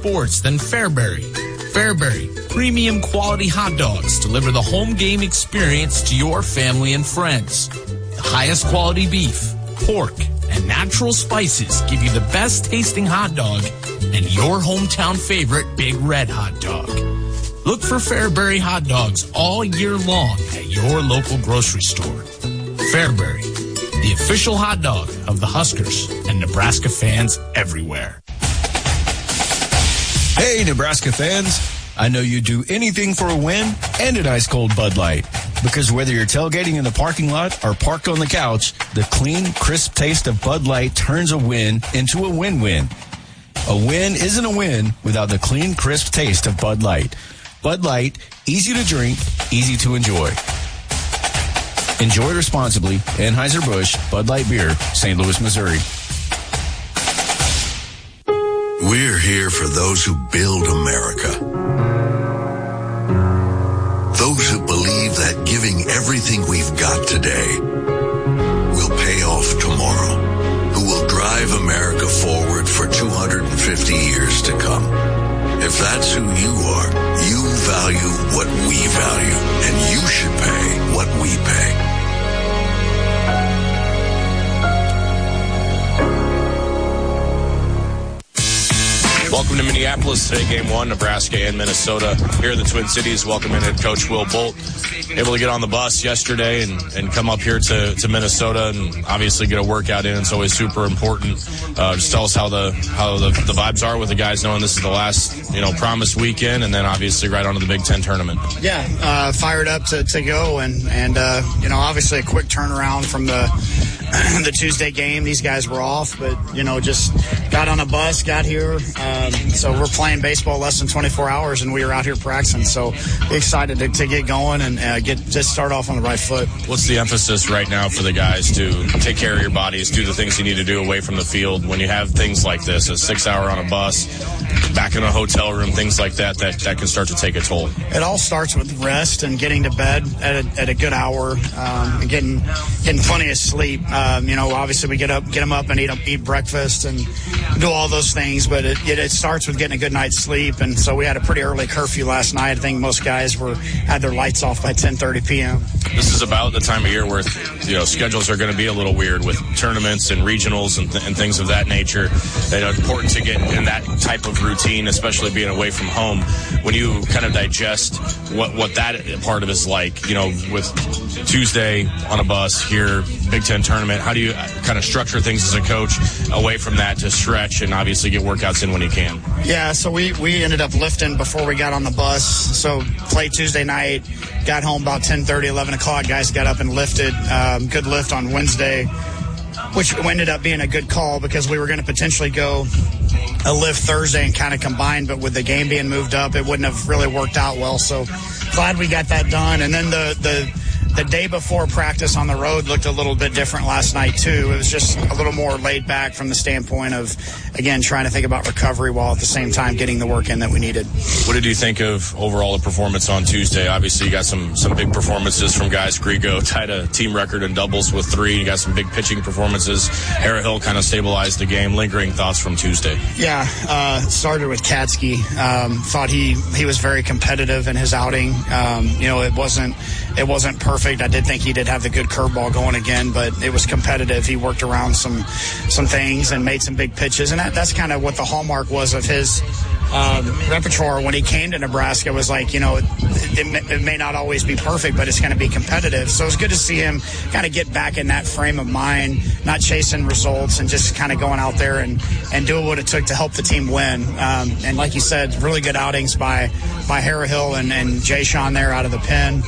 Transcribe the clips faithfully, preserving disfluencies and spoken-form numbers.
sports than Fairbury. Fairbury, premium quality hot dogs deliver the home game experience to your family and friends. The highest quality beef, pork, and natural spices give you the best tasting hot dog and your hometown favorite Big Red hot dog. Look for Fairbury hot dogs all year long at your local grocery store. Fairbury, the official hot dog of the Huskers and Nebraska fans everywhere. Hey, Nebraska fans. I know you'd do anything for a win and an ice-cold Bud Light. Because whether you're tailgating in the parking lot or parked on the couch, the clean, crisp taste of Bud Light turns a win into a win-win. A win isn't a win without the clean, crisp taste of Bud Light. Bud Light, easy to drink, easy to enjoy. Enjoy responsibly. Anheuser-Busch, Bud Light Beer, Saint Louis, Missouri. We're here for those who build America. Those who believe that giving everything we've got today will pay off tomorrow. Who will drive America forward for two hundred fifty years to come. If that's who you are, you value what we value, and you should pay what we pay. Welcome to Minneapolis today, game one, Nebraska and Minnesota. Here in the Twin Cities, welcome in head coach Will Bolt. Able to get on the bus yesterday and, and come up here to, to Minnesota and obviously get a workout in. It's always super important. Uh, just tell us how the how the, the vibes are with the guys knowing this is the last, you know, promised weekend and then obviously right onto the Big Ten tournament. Yeah, uh, fired up to, to go and, and uh, you know, obviously a quick turnaround from the the Tuesday game. These guys were off, but, you know, just got on a bus, got here. Um, so we're playing baseball less than twenty-four hours, and we were out here practicing. So excited to, to get going and uh, get just start off on the right foot. What's the emphasis right now for the guys to take care of your bodies, do the things you need to do away from the field when you have things like this, a six hour on a bus, back in a hotel room, things like that, that, that can start to take a toll? It all starts with rest and getting to bed at a, at a good hour, um, and getting getting plenty of sleep. Um, you know, obviously we get up, get them up and eat eat breakfast and do all those things, but it, it, it starts with getting a good night's sleep. And so we had a pretty early curfew last night. I think most guys were had their lights off by ten thirty p.m. This is about the time of year where, you know, schedules are going to be a little weird with tournaments and regionals and, th- and things of that nature. It's important to get in that type of routine, especially being away from home. When you kind of digest what, what that part of it's like, you know, with Tuesday on a bus here, Big Ten tournament, how do you kind of structure things as a coach away from that to stretch and obviously get workouts in when you can? Yeah, so we, we ended up lifting before we got on the bus. So played Tuesday night, got home about ten thirty, eleven o'clock. Guys got up and lifted. Um, good lift on Wednesday, which ended up being a good call because we were going to potentially go a lift Thursday and kind of combine, but with the game being moved up, it wouldn't have really worked out well. So glad we got that done. And then the the The day before practice on the road looked a little bit different last night, too. It was just a little more laid back from the standpoint of, again, trying to think about recovery while at the same time getting the work in that we needed. What did you think of overall the performance on Tuesday? Obviously, you got some some big performances from guys. Grigo tied a team record in doubles with three. You got some big pitching performances. Harrahill kind of stabilized the game. Lingering thoughts from Tuesday? Yeah, uh, started with Katsky. Um, thought he, he was very competitive in his outing. Um, you know, it wasn't it wasn't perfect. I did think he did have the good curveball going again, but it was competitive. He worked around some some things and made some big pitches, and that, that's kind of what the hallmark was of his um, repertoire when he came to Nebraska. Was like, you know, it, it, it may not always be perfect, but it's going to be competitive. So it's good to see him kind of get back in that frame of mind, not chasing results and just kind of going out there and, and doing what it took to help the team win. Um, and like you said, really good outings by, by Harrahill and, and Jay Sean there out of the pen.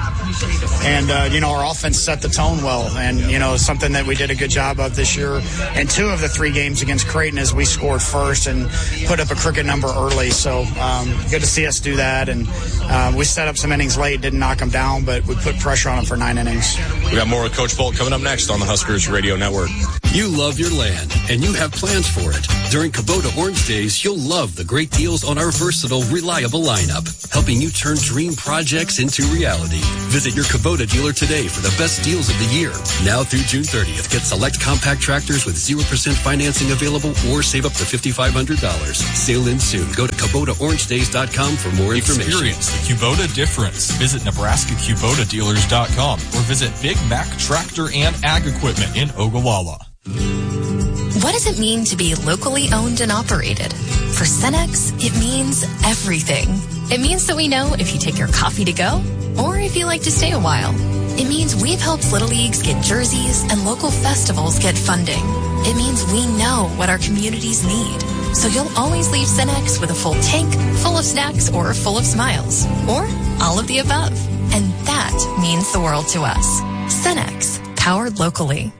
And, uh, you know, our offense set the tone well. And, you know, something that we did a good job of this year. And two of the three games against Creighton is we scored first and put up a cricket number early. So um, good to see us do that. And uh, we set up some innings late, didn't knock them down, but we put pressure on them for nine innings. We got more with Coach Bolt coming up next on the Huskers Radio Network. You love your land, and you have plans for it. During Kubota Orange Days, you'll love the great deals on our versatile, reliable lineup, helping you turn dream projects into reality. Visit your Kubota dealer today for the best deals of the year. Now through June thirtieth, get select compact tractors with zero percent financing available or save up to five thousand five hundred dollars. Sale ends soon. Go to Kubota Orange Days dot com for more information. Experience the Kubota difference. Visit Nebraska Kubota Dealers dot com or visit Big Mac Tractor and Ag Equipment in Ogallala. What does it mean to be locally owned and operated? For Cenex, it means everything. It means that we know if you take your coffee to go or if you like to stay a while. It means we've helped Little Leagues get jerseys and local festivals get funding. It means we know what our communities need. So you'll always leave Cenex with a full tank, full of snacks, or full of smiles. Or all of the above. And that means the world to us. Cenex, powered locally.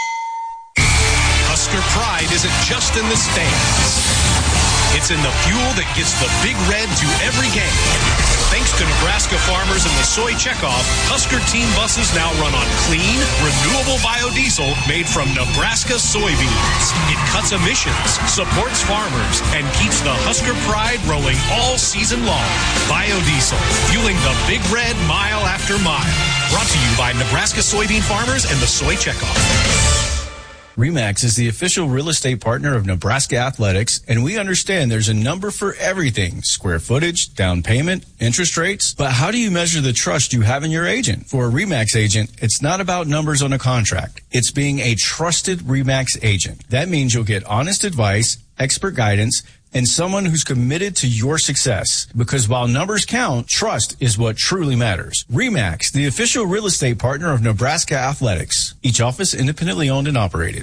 Husker pride isn't just in the stands. It's in the fuel that gets the Big Red to every game. Thanks to Nebraska farmers and the soy checkoff, Husker team buses now run on clean, renewable biodiesel made from Nebraska soybeans. It cuts emissions, supports farmers, and keeps the Husker pride rolling all season long. Biodiesel, fueling the Big Red mile after mile. Brought to you by Nebraska soybean farmers and the soy checkoff. RE/MAX is the official real estate partner of Nebraska Athletics, and we understand there's a number for everything: square footage, down payment, interest rates. But how do you measure the trust you have in your agent? For a RE/MAX agent, it's not about numbers on a contract. It's being a trusted RE/MAX agent. That means you'll get honest advice, expert guidance, and someone who's committed to your success. Because while numbers count, trust is what truly matters. RE/MAX, the official real estate partner of Nebraska Athletics. Each office independently owned and operated.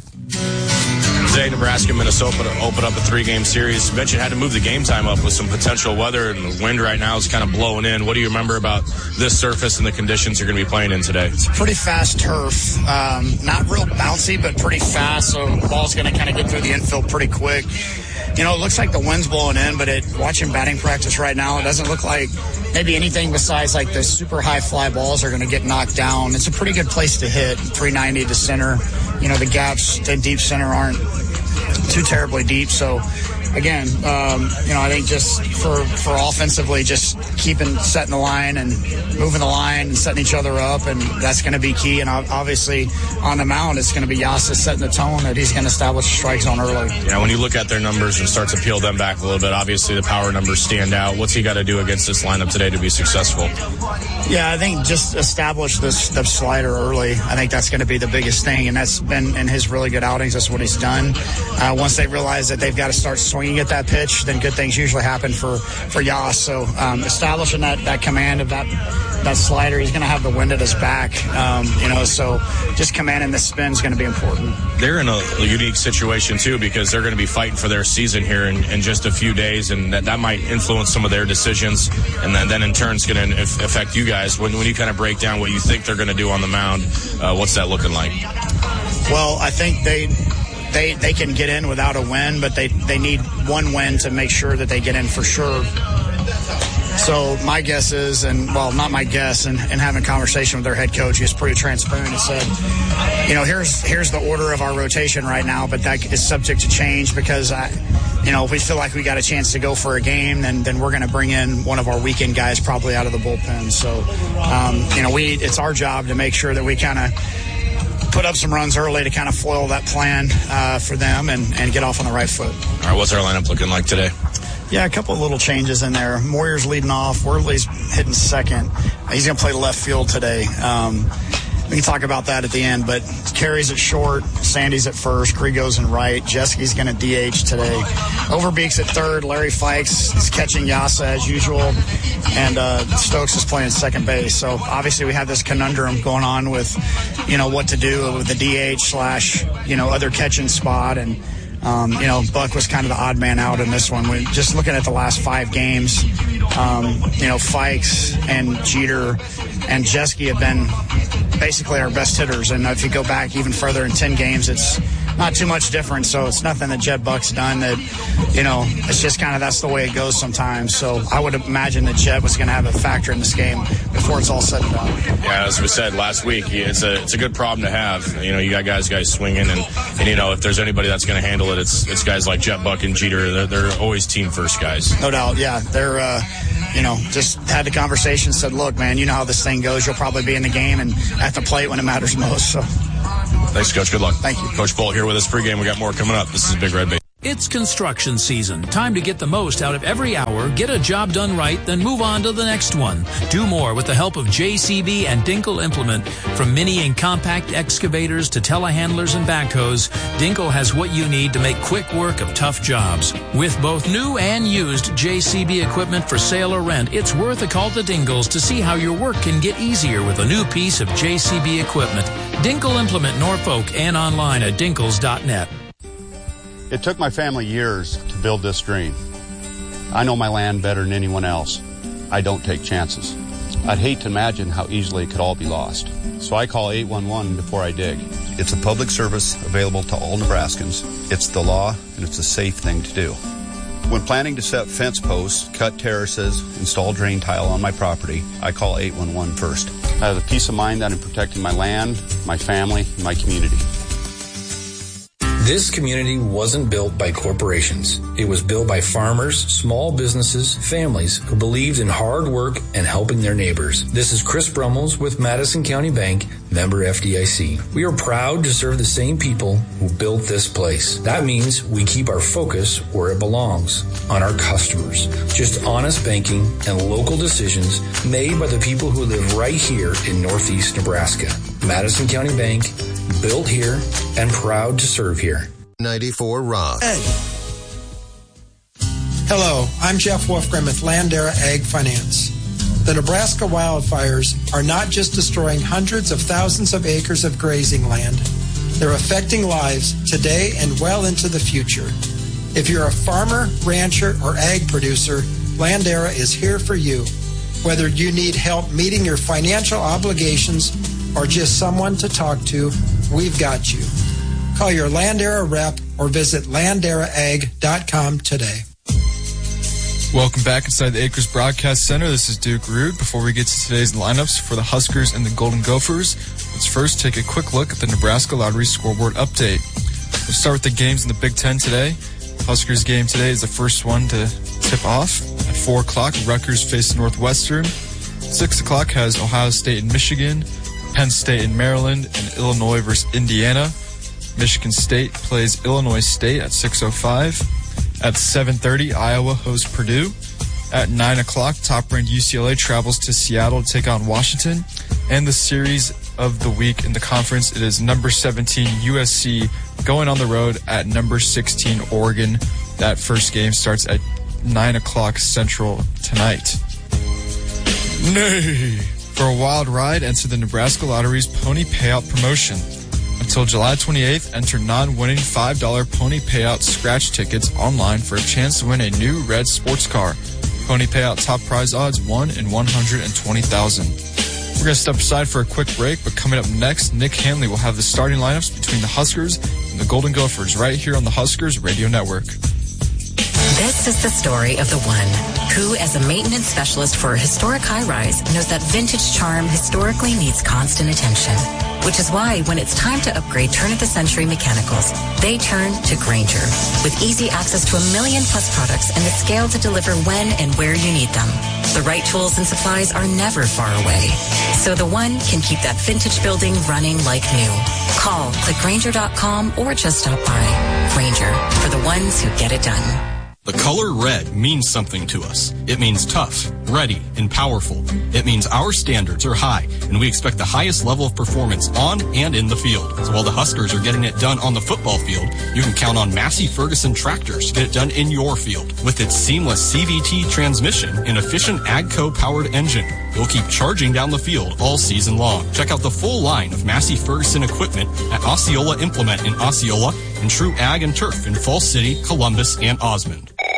Today, Nebraska and Minnesota open up a three-game series. Bet you had to move the game time up with some potential weather, and the wind right now is kind of blowing in. What do you remember about this surface and the conditions you're going to be playing in today? It's pretty fast turf. Um, not real bouncy, but pretty fast, so the ball's going to kind of get through the infield pretty quick. You know, it looks like the wind's blowing in, but it, watching batting practice right now, it doesn't look like maybe anything besides like the super high fly balls are going to get knocked down. It's a pretty good place to hit. three ninety to center. You know, the gaps to deep center aren't too terribly deep. So, again, um, you know, I think just for, for offensively, just keeping, setting the line and moving the line and setting each other up, and that's going to be key. And obviously on the mound, it's going to be Yasa setting the tone that he's going to establish a strike zone early. Yeah, when you look at their numbers and start to peel them back a little bit, obviously the power numbers stand out. What's he got to do against this lineup today to be successful? Yeah, I think just establish this the slider early. I think that's going to be the biggest thing, and that's been in his really good outings. That's what he's done. Uh, once they realize that they've got to start swinging at that pitch, then good things usually happen for for Yas. So um, establishing that, that command of that that slider, he's going to have the wind at his back. Um, you know, so just commanding the spin is going to be important. They're in a, a unique situation too, because they're going to be fighting for their season here in, in just a few days, and that, that might influence some of their decisions, and then, then in turn it's going to affect you guys. When, when you kind of break down what you think they're going to do on the mound, uh, what's that looking like? Well, I think they they they can get in without a win, but they, they need one win to make sure that they get in for sure. So my guess is, and well, not my guess, and, and having a conversation with their head coach, he was pretty transparent and said, you know, here's here's the order of our rotation right now, but that is subject to change because, I, you know, if we feel like we got a chance to go for a game, then then we're going to bring in one of our weekend guys probably out of the bullpen. So, um, you know, we it's our job to make sure that we kind of put up some runs early to kind of foil that plan uh, for them and, and get off on the right foot. All right, what's our lineup looking like today? Yeah, a couple of little changes in there. Moyer's leading off. Worley's hitting second. He's going to play left field today. Um, we can talk about that at the end, but Carey's at short, Sandy's at first, Grigo's in right, Jeske's going to D H today. Overbeek's at third, Larry Fikes is catching Yasa as usual, and uh, Stokes is playing second base. So obviously we have this conundrum going on with, you know, what to do with the D H slash, you know, other catching spot, and Um, you know, Buck was kind of the odd man out in this one. When just looking at the last five games, um, you know, Fikes and Jeter and Jeske have been basically our best hitters. And if you go back even further in ten games, it's not too much different. So it's nothing that Jed Buck's done that, you know, it's just kind of that's the way it goes sometimes. So I would imagine that Jed was going to have a factor in this game before it's all said and done. Yeah, as we said last week, it's a it's a good problem to have. You know, you got guys guys swinging, and, and you know, if there's anybody that's going to handle it, it's it's guys like Jed Buck and Jeter. They're, they're always team first guys. No doubt, yeah. They're, uh, you know, just had the conversation, said, look, man, you know how this thing goes. You'll probably be in the game and at the plate when it matters most. So, thanks, Coach. Good luck. Thank you. Coach Bolt here with us pregame. We got more coming up. This is Big Red Base. It's construction season. Time to get the most out of every hour, get a job done right, then move on to the next one. Do more with the help of J C B and Dinkle Implement. From mini and compact excavators to telehandlers and backhoes, Dinkle has what you need to make quick work of tough jobs. With both new and used J C B equipment for sale or rent, it's worth a call to Dinkles to see how your work can get easier with a new piece of J C B equipment. Dinkle Implement Norfolk and online at dinkles dot net. It took my family years to build this dream. I know my land better than anyone else. I don't take chances. I'd hate to imagine how easily it could all be lost. So I call eight one one before I dig. It's a public service available to all Nebraskans. It's the law, and it's a safe thing to do. When planning to set fence posts, cut terraces, install drain tile on my property, I call eight one one first. I have the peace of mind that I'm protecting my land, my family, and my community. This community wasn't built by corporations. It was built by farmers, small businesses, families who believed in hard work and helping their neighbors. This is Chris Brummels with Madison County Bank, member F D I C. We are proud to serve the same people who built this place. That means we keep our focus where it belongs, on our customers. Just honest banking and local decisions made by the people who live right here in Northeast Nebraska. Madison County Bank, built here and proud to serve here. ninety-four Rock. Hey. Hello, I'm Jeff Wolfgram with Landera Ag Finance. The Nebraska wildfires are not just destroying hundreds of thousands of acres of grazing land. They're affecting lives today and well into the future. If you're a farmer, rancher, or ag producer, Landera is here for you. Whether you need help meeting your financial obligations or just someone to talk to, we've got you. Call your Landera rep or visit landera ag dot com today. Welcome back inside the Acres Broadcast Center. This is Duke Root. Before we get to today's lineups for the Huskers and the Golden Gophers, let's first take a quick look at the Nebraska Lottery scoreboard update. We'll start with the games in the Big Ten today. Huskers game today is the first one to tip off. At four o'clock, Rutgers faces Northwestern. six o'clock has Ohio State and Michigan, Penn State and Maryland, and Illinois versus Indiana. Michigan State plays Illinois State at six oh five. At seven thirty, Iowa hosts Purdue. At nine o'clock, top-ranked U C L A travels to Seattle to take on Washington. And the series of the week in the conference, it is number seventeen U S C going on the road at number sixteen Oregon. That first game starts at nine o'clock Central tonight. Nay! For a wild ride, enter the Nebraska Lottery's Pony Payout promotion. Until July twenty-eighth, enter non-winning five dollar Pony Payout scratch tickets online for a chance to win a new red sports car. Pony Payout top prize odds one in one hundred twenty thousand. We're going to step aside for a quick break, but coming up next, Nick Hanley will have the starting lineups between the Huskers and the Golden Gophers right here on the Huskers Radio Network. This is the story of the one who, as a maintenance specialist for a historic high-rise, knows that vintage charm historically needs constant attention. Which is why when it's time to upgrade turn-of-the-century mechanicals, they turn to Grainger. With easy access to a million plus products and the scale to deliver when and where you need them. The right tools and supplies are never far away. So the one can keep that vintage building running like new. Call, click Grainger dot com, or just stop by. Grainger, for the ones who get it done. The color red means something to us. It means tough, ready, and powerful. It means our standards are high, and we expect the highest level of performance on and in the field. So while the Huskers are getting it done on the football field, you can count on Massey Ferguson tractors to get it done in your field. With its seamless C V T transmission and efficient AGCO-powered engine, you'll keep charging down the field all season long. Check out the full line of Massey Ferguson equipment at Osceola Implement in Osceola and True Ag and Turf in Falls City, Columbus, and Osmond.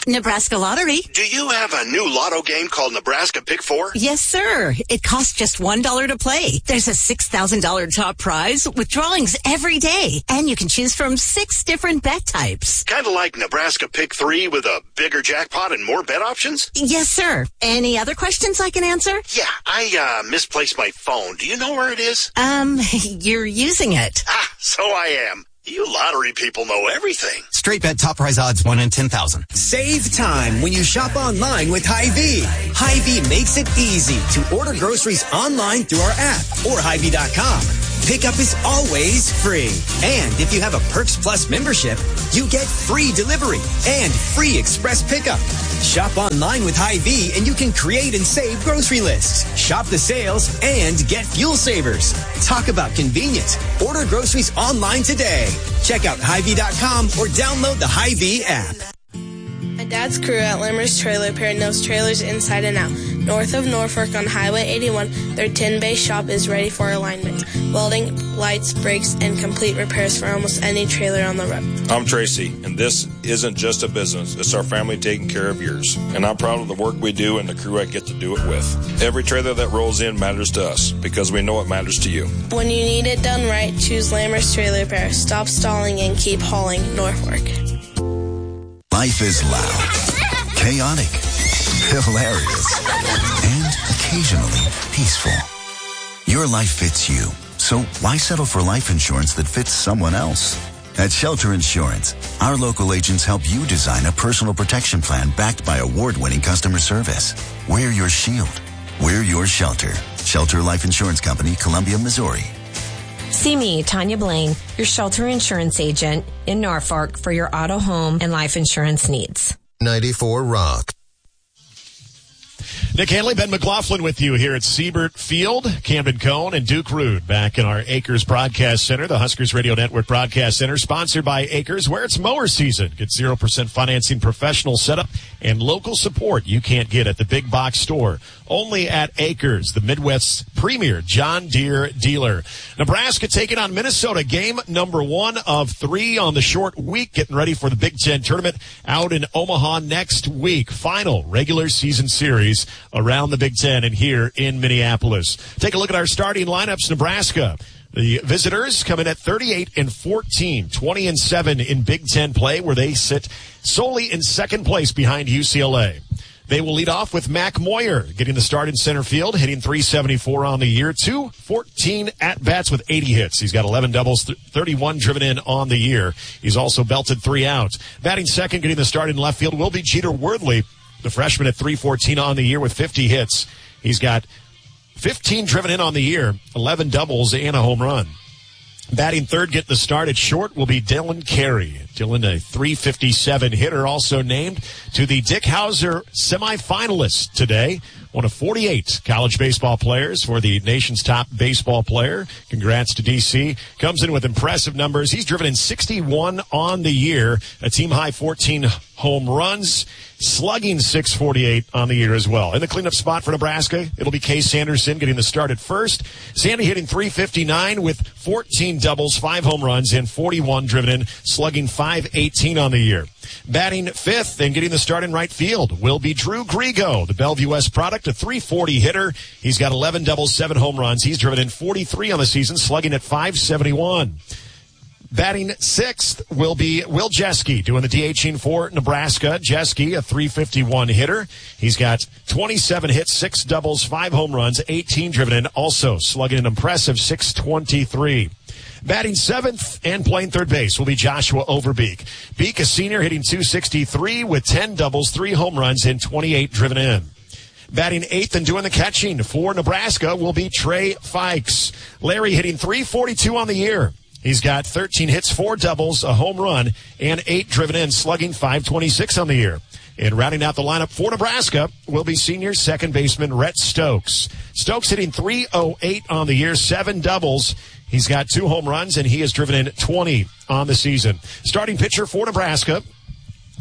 Nebraska Lottery. Do you have a new lotto game called Nebraska Pick Four? Yes, sir. It costs just one dollar to play. There's a six thousand dollars top prize with drawings every day, and you can choose from six different bet types. Kind of like Nebraska Pick Three with a bigger jackpot and more bet options? Yes, sir. Any other questions I can answer? Yeah, I uh, misplaced my phone. Do you know where it is? Um, you're using it. Ah, so I am. You lottery people know everything. Straight bet top prize odds one in ten thousand. Save time when you shop online with Hy-Vee. Hy-Vee makes it easy to order groceries online through our app or Hy Vee dot com. Pickup is always free. And if you have a Perks Plus membership, you get free delivery and free express pickup. Shop online with Hy-Vee and you can create and save grocery lists. Shop the sales and get fuel savers. Talk about convenience. Order groceries online today. Check out Hy Vee dot com or download the Hy-Vee app. My dad's crew at Limmer's Trailer Repair knows trailers inside and out. North of Norfolk on Highway eighty-one, their tin-bay shop is ready for alignment, welding, lights, brakes, and complete repairs for almost any trailer on the road. I'm Tracy, and this isn't just a business. It's our family taking care of yours. And I'm proud of the work we do and the crew I get to do it with. Every trailer that rolls in matters to us because we know it matters to you. When you need it done right, choose Lammer's Trailer Repair. Stop stalling and keep hauling Norfolk. Life is loud, chaotic, hilarious, and occasionally peaceful. Your life fits you, so why settle for life insurance that fits someone else? At Shelter Insurance, our local agents help you design a personal protection plan backed by award-winning customer service. We're your shield. We're your shelter. Shelter Life Insurance Company, Columbia, Missouri. See me, Tanya Blaine, your Shelter Insurance agent in Norfolk for your auto, home, and life insurance needs. ninety-four Rock. Nick Hanley, Ben McLaughlin with you here at Siebert Field. Camden Cohn and Duke Rude back in our Acres Broadcast Center, the Huskers Radio Network Broadcast Center, sponsored by Acres, where it's mower season. Get zero percent financing, professional setup, and local support you can't get at the big box store. Only at Acres, the Midwest's premier John Deere dealer. Nebraska taking on Minnesota, game number one of three on the short week, getting ready for the Big Ten tournament out in Omaha next week. Final regular season series around the Big Ten and here in Minneapolis. Take a look at our starting lineups. Nebraska, the visitors come in at thirty-eight and fourteen, twenty and seven in Big Ten play, where they sit solely in second place behind U C L A. They will lead off with Mac Moyer, getting the start in center field, hitting three seventy-four on the year, two fourteen at-bats with eighty hits. He's got eleven doubles, thirty-one driven in on the year. He's also belted three outs. Batting second, getting the start in left field, will be Jeter Wordley, the freshman at three fourteen on the year with fifty hits. He's got fifteen driven in on the year, eleven doubles, and a home run. Batting third, getting the start at short, will be Dylan Carey. Dylan, a three fifty-seven hitter, also named to the Dick Hauser semifinalists today. One of forty-eight college baseball players for the nation's top baseball player. Congrats to D C. Comes in with impressive numbers. He's driven in sixty-one on the year, a team-high fourteen home runs, slugging six forty-eight on the year as well. In the cleanup spot for Nebraska, it'll be Case Sanderson getting the start at first. Sandy hitting three fifty-nine with fourteen doubles, five home runs, and forty-one driven in, slugging five eighteen on the year. Batting fifth and getting the start in right field will be Drew Grigo, the Bellevue West product, a three forty hitter. He's got eleven doubles, seven home runs. He's driven in forty-three on the season, slugging at five seventy-one. Batting sixth will be Will Jeske, doing the DHing for Nebraska. Jeske, a three fifty-one hitter. He's got twenty-seven hits, six doubles, five home runs, eighteen driven in, also slugging an impressive six twenty-three. Batting seventh and playing third base will be Joshua Overbeek. Beek, a senior, hitting two sixty-three with ten doubles, three home runs, and twenty-eight driven in. Batting eighth and doing the catching for Nebraska will be Trey Fikes. Larry hitting three forty-two on the year. He's got thirteen hits, four doubles, a home run, and eight driven in, slugging five twenty-six on the year. And rounding out the lineup for Nebraska will be senior second baseman Rhett Stokes. Stokes hitting three oh eight on the year, seven doubles. He's got two home runs, and he has driven in twenty on the season. Starting pitcher for Nebraska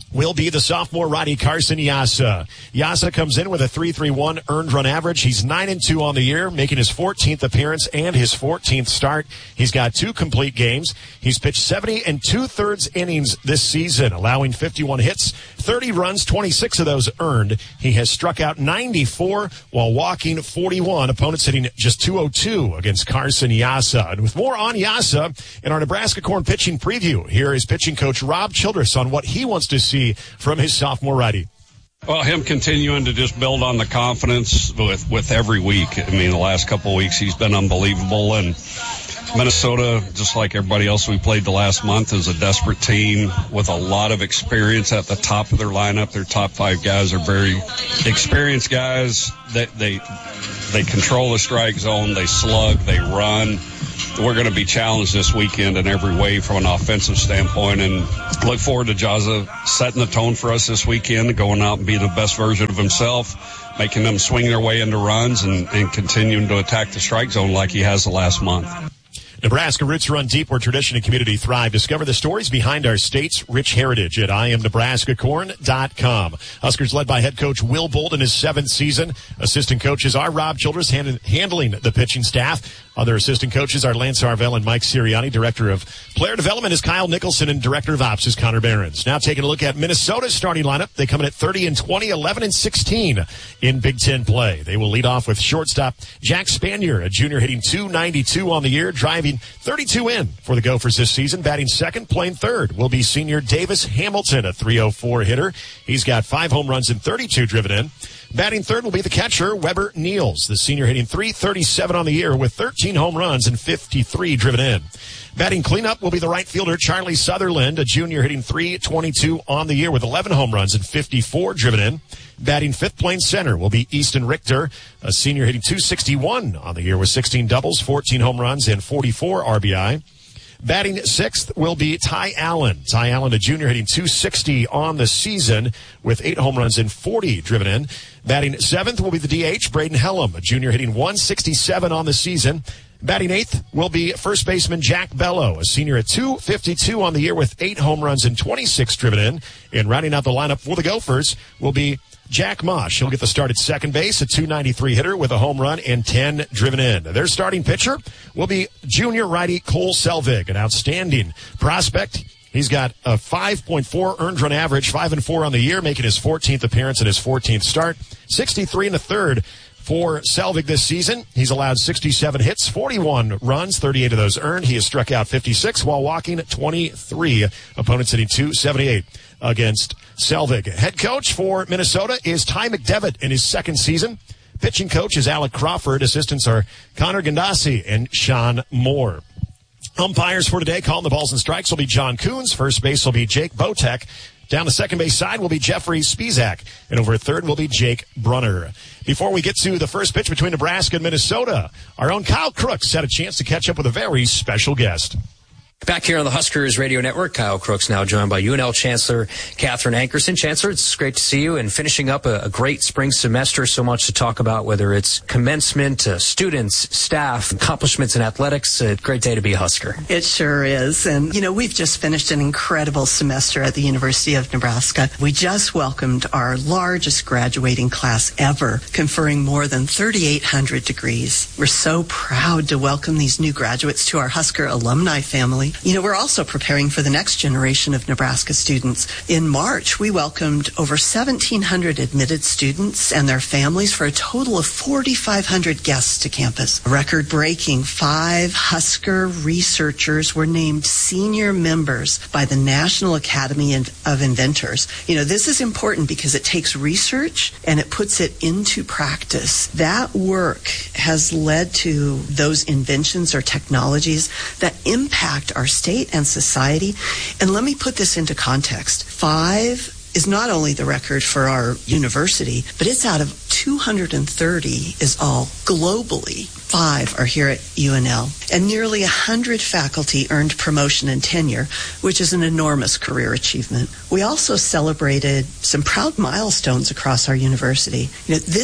will be the sophomore righty Carson Yasa. Yasa comes in with a three three one earned run average. He's nine and two on the year, making his fourteenth appearance and his fourteenth start. He's got two complete games. He's pitched seventy and two-thirds innings this season, allowing fifty-one hits, thirty runs, twenty-six of those earned. He has struck out ninety-four while walking forty-one. Opponents hitting just two oh two against Carson Yasa. And with more on Yasa in our Nebraska Corn pitching preview, here is pitching coach Rob Childress on what he wants to see from his sophomore righty. Well, him continuing to just build on the confidence with, with every week. I mean, the last couple of weeks he's been unbelievable. And Minnesota, just like everybody else we played the last month, is a desperate team with a lot of experience at the top of their lineup. Their top five guys are very experienced guys. They, they, they control the strike zone. They slug. They run. We're going to be challenged this weekend in every way from an offensive standpoint, and look forward to Jaza setting the tone for us this weekend, going out and being the best version of himself, making them swing their way into runs and, and continuing to attack the strike zone like he has the last month. Nebraska roots run deep where tradition and community thrive. Discover the stories behind our state's rich heritage at I am Nebraska Corn dot com. Huskers led by head coach Will Bolt in his seventh season. Assistant coaches are Rob Childress hand- handling the pitching staff. Other assistant coaches are Lance Arvell and Mike Sirianni. Director of player development is Kyle Nicholson, and director of ops is Connor Behrens. Now taking a look at Minnesota's starting lineup. They come in at thirty and twenty, eleven and sixteen in Big Ten play. They will lead off with shortstop Jack Spanier, a junior hitting two ninety-two on the year, driving thirty-two in for the Gophers this season. Batting second, playing third, will be senior Davis Hamilton, a three oh four hitter. He's got five home runs and thirty-two driven in. Batting third will be the catcher, Weber Niels, the senior hitting three thirty-seven on the year with thirteen home runs and fifty-three driven in. Batting cleanup will be the right fielder, Charlie Sutherland, a junior hitting three twenty-two on the year with eleven home runs and fifty-four driven in. Batting fifth, playing center, will be Easton Richter, a senior hitting two sixty-one on the year with sixteen doubles, fourteen home runs, and forty-four R B I. Batting sixth will be Ty Allen. Ty Allen, a junior, hitting two sixty on the season with eight home runs and forty driven in. Batting seventh will be the D H, Braden Hellam, a junior, hitting one sixty-seven on the season. Batting eighth will be first baseman Jack Bello, a senior at two fifty-two on the year with eight home runs and twenty-six driven in. And rounding out the lineup for the Gophers will be Jack Mosh. He'll get the start at second base, a two ninety-three hitter with a home run and ten driven in. Their starting pitcher will be junior righty Cole Selvig, an outstanding prospect. He's got a five point four earned run average, five and four on the year, making his fourteenth appearance and his fourteenth start. sixty-three and a third for Selvig this season. He's allowed sixty-seven hits, forty-one runs, thirty-eight of those earned. He has struck out fifty-six while walking twenty-three. Opponents hitting two seventy-eight against Selvig. Head coach for Minnesota is Ty McDevitt in his second season. Pitching coach is Alec Crawford. Assistants are Connor Gandasi and Sean Moore. Umpires for today calling the balls and strikes will be John Coons. First base will be Jake Botek. Down the second base side will be Jeffrey Spizak. And over at third will be Jake Brunner. Before we get to the first pitch between Nebraska and Minnesota, our own Kyle Crooks had a chance to catch up with a very special guest. Back here on the Huskers Radio Network, Kyle Crooks now joined by U N L Chancellor Catherine Ankerson. Chancellor, it's great to see you and finishing up a, a great spring semester. So much to talk about, whether it's commencement, uh, students, staff, accomplishments in athletics. A great day to be a Husker. It sure is. And, you know, we've just finished an incredible semester at the University of Nebraska. We just welcomed our largest graduating class ever, conferring more than thirty-eight hundred degrees. We're so proud to welcome these new graduates to our Husker alumni family. You know, we're also preparing for the next generation of Nebraska students. In March, we welcomed over seventeen hundred admitted students and their families for a total of forty-five hundred guests to campus. Record-breaking five Husker researchers were named senior members by the National Academy of Inventors. You know, this is important because it takes research and it puts it into practice. That work has led to those inventions or technologies that impact our state and society. And let me put this into context. Five is not only the record for our university, but it's out of two hundred thirty is all globally. Five are here at U N L. And nearly one hundred faculty earned promotion and tenure, which is an enormous career achievement. We also celebrated some proud milestones across our university. You know, this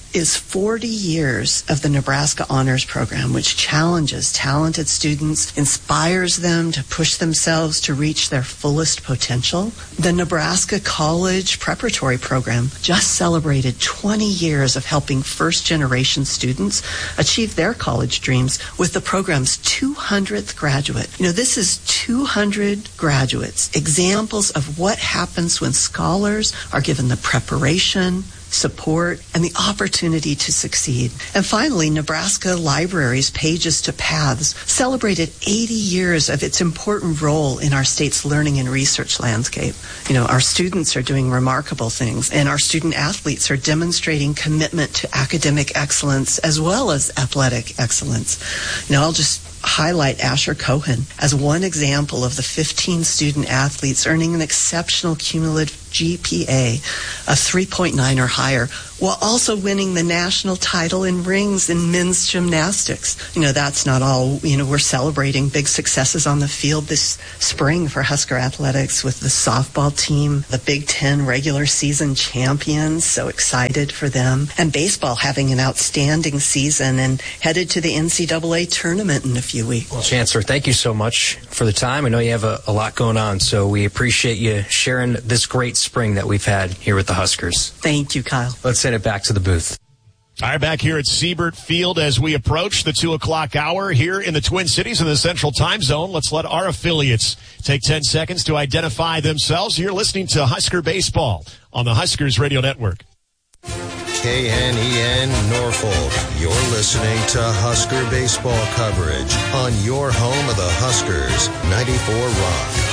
is forty years of the Nebraska Honors Program, which challenges talented students, inspires them to push themselves to reach their fullest potential. The Nebraska College Preparatory Program just celebrated twenty years of helping first-generation students achieve their college dreams with the program's two hundredth graduate. You know, this is two hundred graduates, examples of what happens when scholars are given the preparation, support, and the opportunity to succeed. And finally, Nebraska Libraries Pages to Paths celebrated eighty years of its important role in our state's learning and research landscape. You know, our students are doing remarkable things, and our student athletes are demonstrating commitment to academic excellence as well as athletic excellence. You know, I'll just highlight Asher Cohen as one example of the fifteen student athletes earning an exceptional cumulative G P A of three point nine or higher, while also winning the national title in rings in men's gymnastics. You know, that's not all. You know, we're celebrating big successes on the field this spring for Husker athletics with the softball team, the Big Ten regular season champions, so excited for them, and baseball having an outstanding season and headed to the N C double A tournament in a few weeks. Well, Chancellor, thank you so much for the time. I know you have a, a lot going on, so we appreciate you sharing this great spring that we've had here with the Huskers. Thank you, Kyle. Let's send it back to the booth. All right, back here at Siebert Field as we approach the two o'clock hour here in the Twin Cities in the Central Time Zone. Let's let our affiliates take ten seconds to identify themselves. You're listening to Husker Baseball on the Huskers Radio Network. K N E N Norfolk, you're listening to Husker Baseball coverage on your home of the Huskers, ninety-four Rock.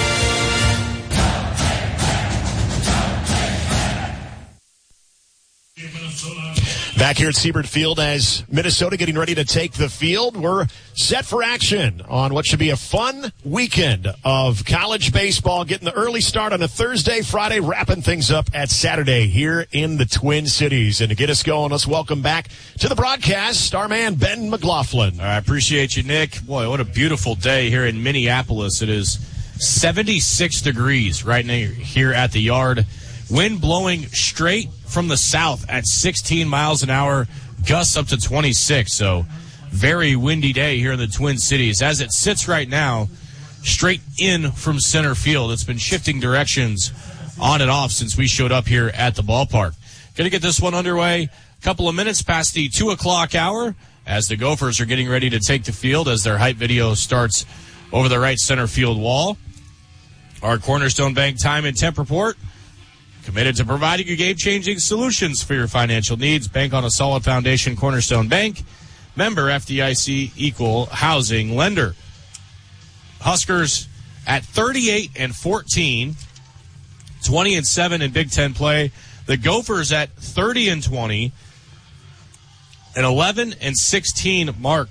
Back here at Siebert Field as Minnesota getting ready to take the field. We're set for action on what should be a fun weekend of college baseball, getting the early start on a Thursday, Friday, wrapping things up at Saturday here in the Twin Cities. And to get us going, let's welcome back to the broadcast our man Ben McLaughlin. I appreciate you, Nick. Boy, what a beautiful day here in Minneapolis. It is seventy-six degrees right now here at the yard. Wind blowing straight from the south at sixteen miles an hour, gusts up to twenty-six. So very windy day here in the Twin Cities. As it sits right now, straight in from center field. It's been shifting directions on and off since we showed up here at the ballpark. Going to get this one underway a couple of minutes past the two o'clock hour as the Gophers are getting ready to take the field as their hype video starts over the right center field wall. Our Cornerstone Bank time and temp report. Committed to providing you game-changing solutions for your financial needs. Bank on a solid foundation. Cornerstone Bank. Member F D I C, equal housing lender. Huskers at thirty-eight and fourteen, twenty and seven in Big Ten play. The Gophers at thirty and twenty, an eleven and sixteen mark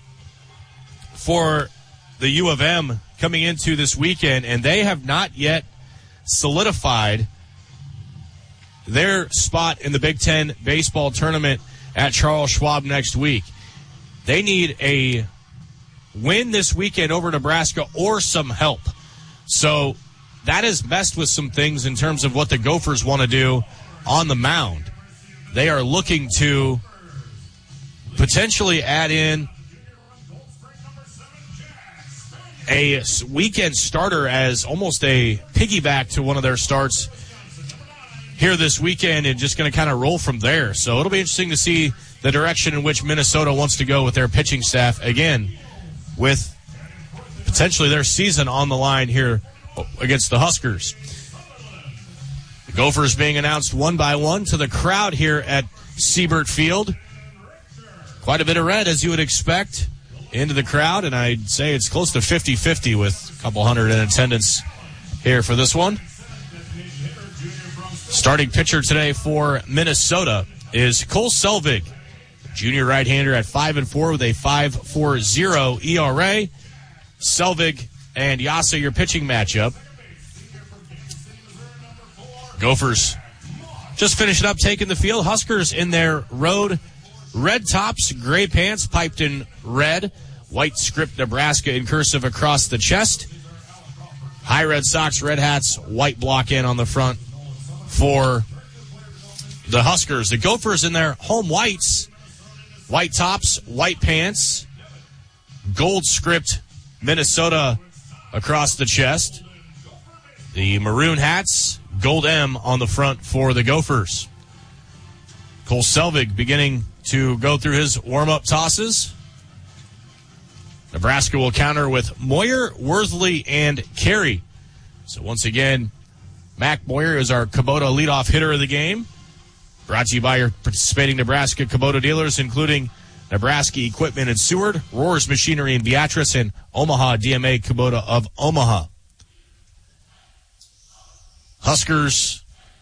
for the U of M coming into this weekend, and they have not yet solidified their spot in the Big Ten baseball tournament at Charles Schwab next week. They need a win this weekend over Nebraska or some help. So that has messed with some things in terms of what the Gophers want to do on the mound. They are looking to potentially add in a weekend starter as almost a piggyback to one of their starts here this weekend, and just going to kind of roll from there. So it'll be interesting to see the direction in which Minnesota wants to go with their pitching staff, again, with potentially their season on the line here against the Huskers. The Gophers being announced one by one to the crowd here at Siebert Field. Quite a bit of red, as you would expect, into the crowd, and I'd say it's close to fifty-fifty with a couple hundred in attendance here for this one. Starting pitcher today for Minnesota is Cole Selvig, junior right-hander at five and four with a five point four oh E R A. Selvig and Yasa, your pitching matchup. Gophers just finishing up taking the field. Huskers in their road red tops, gray pants, piped in red. White script Nebraska in cursive across the chest. High Red Sox, red hats, white block in on the front for the Huskers. The Gophers in their home whites, white tops, white pants, gold script Minnesota across the chest. The maroon hats, gold M on the front for the Gophers. Cole Selvig beginning to go through his warm-up tosses. Nebraska will counter with Moyer, Worthley, and Carey. So once again, Mac Moyer is our Kubota leadoff hitter of the game. Brought to you by your participating Nebraska Kubota dealers, including Nebraska Equipment in Seward, Roars Machinery in Beatrice, and Omaha D M A Kubota of Omaha. Huskers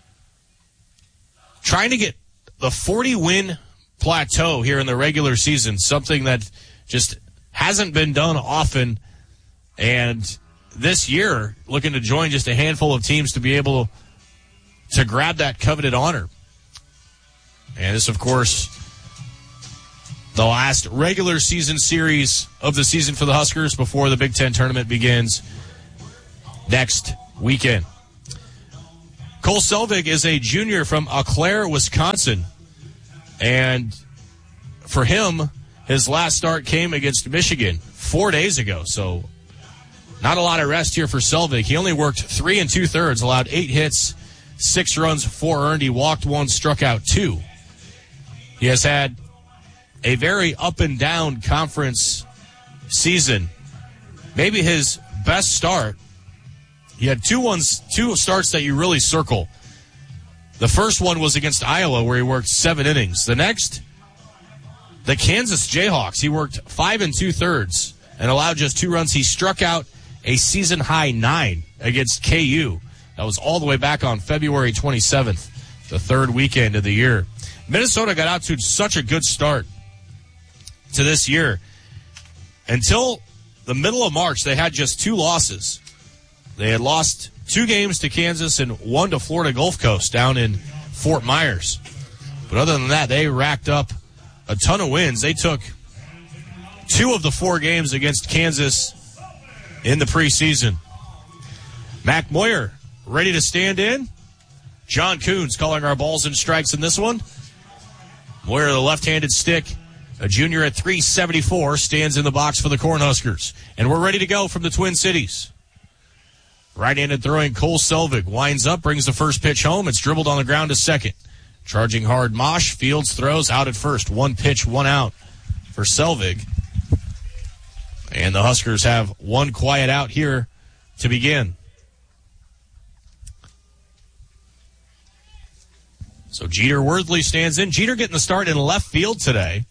trying to get the forty-win plateau here in the regular season, something that just hasn't been done often. And this year, looking to join just a handful of teams to be able to grab that coveted honor. And this, of course, the last regular season series of the season for the Huskers before the Big Ten tournament begins next weekend. Cole Selvig is a junior from Eau Claire, Wisconsin. And for him, his last start came against Michigan four days ago. So not a lot of rest here for Selvig. He only worked three and two-thirds, allowed eight hits, six runs, four earned. He walked one, struck out two. He has had a very up-and-down conference season. Maybe his best start. He had two ones, two starts that you really circle. The first one was against Iowa, where he worked seven innings. The next, the Kansas Jayhawks, he worked five and two-thirds and allowed just two runs. He struck out a season-high nine against K U. That was all the way back on February twenty-seventh, the third weekend of the year. Minnesota got out to such a good start to this year. Until the middle of March, they had just two losses. They had lost two games to Kansas and one to Florida Gulf Coast down in Fort Myers. But other than that, they racked up a ton of wins. They took two of the four games against Kansas in the preseason. Mac Moyer ready to stand in. John Coons calling our balls and strikes in this one. Moyer, the left-handed stick, a junior at three seventy-four, stands in the box for the Cornhuskers. And we're ready to go from the Twin Cities. Right-handed throwing Cole Selvig winds up, brings the first pitch home. It's dribbled on the ground to second. Charging hard Mosh, fields, throws, out at first. One pitch, one out for Selvig. And the Huskers have one quiet out here to begin. So Jeter Worthley stands in. Jeter getting the start in left field today.